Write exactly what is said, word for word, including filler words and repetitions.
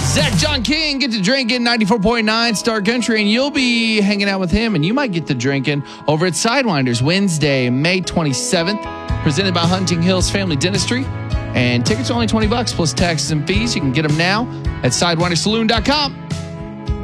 Zach John King, get to drinking ninety-four point nine Star Country, and you'll be hanging out with him, and you might get to drinking over at Sidewinders Wednesday, May twenty-seventh, presented by Hunting Hills Family Dentistry. And tickets are only twenty bucks plus taxes and fees. You can get them now at sidewindersaloon dot com.